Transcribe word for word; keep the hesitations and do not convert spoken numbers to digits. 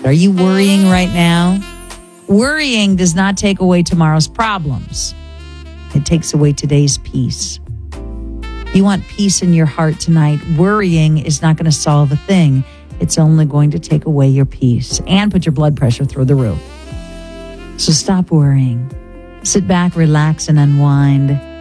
Are you worrying right now? Worrying does not take away tomorrow's problems. It takes away today's peace. You want peace in your heart tonight. Worrying is not going to solve a thing. It's only going to take away your peace and put your blood pressure through the roof. So stop worrying. Sit back, relax, and unwind.